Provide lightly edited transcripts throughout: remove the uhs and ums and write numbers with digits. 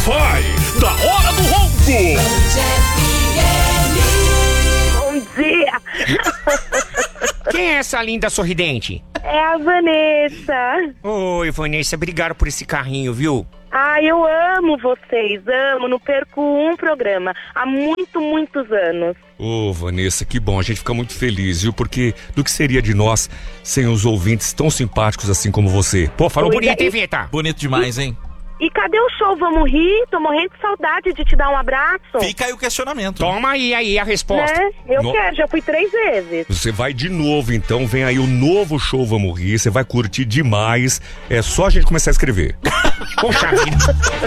Wi-Fi da Hora do Ronco. Bom dia. Quem é essa linda sorridente? É a Vanessa. Oi, Vanessa, obrigado por esse carrinho, viu? Eu amo vocês, amo, não perco um programa há muitos anos. Ô, Vanessa, que bom, a gente fica muito feliz, viu? Porque do que seria de nós sem os ouvintes tão simpáticos assim como você? Pô, falou bonito, hein, Vinheta? Bonito demais, hein? E cadê o show? Vamos rir? Tô morrendo de saudade de te dar um abraço. Fica aí o questionamento. Toma aí a resposta. Né? Eu quero, já fui 3 vezes. Você vai de novo, então, vem aí o novo show Vamos Rir, você vai curtir demais, é só a gente começar a escrever. Poxa vida.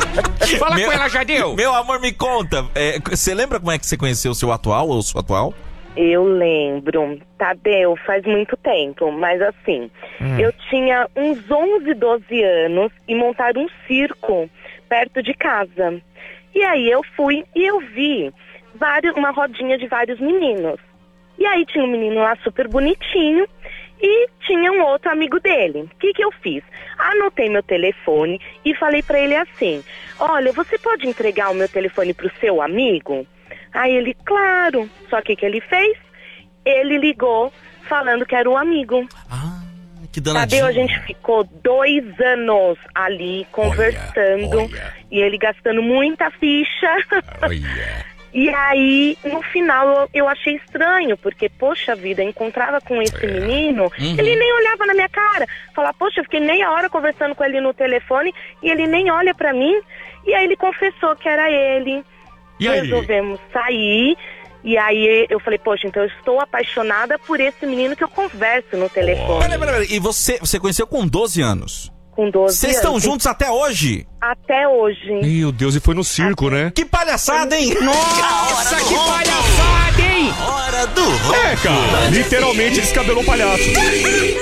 Fala com ela, Jadeu. Meu amor, me conta, você lembra como é que você conheceu o seu atual ou sua atual? Eu lembro, Tadeu, faz muito tempo, mas assim, eu tinha uns 11, 12 anos e montaram um circo perto de casa. E aí eu fui e eu vi uma rodinha de vários meninos. E aí tinha um menino lá super bonitinho e tinha um outro amigo dele. O que eu fiz? Anotei meu telefone e falei pra ele assim: olha, você pode entregar o meu telefone pro seu amigo? Aí ele, claro. Só que o que ele fez? Ele ligou falando que era um amigo. Ah, que danadinho. Tadeu, a gente ficou 2 anos ali conversando. Olha. E ele gastando muita ficha. Olha. E aí, no final, eu achei estranho, porque, poxa vida, eu encontrava com esse menino, ele nem olhava na minha cara. Falava, poxa, eu fiquei meia hora conversando com ele no telefone e ele nem olha pra mim. E aí ele confessou que era ele. E aí? Resolvemos sair. E aí eu falei, poxa, então eu estou apaixonada por esse menino que eu converso no telefone. Peraí. E você conheceu com 12 anos? Com 12 Vocês anos. estão juntos até hoje? Até hoje. Meu Deus, e foi no circo, né? Que palhaçada, hein? Nossa, que palhaçada, hein? Hora do Ronco. É, cara, literalmente descabelou o palhaço.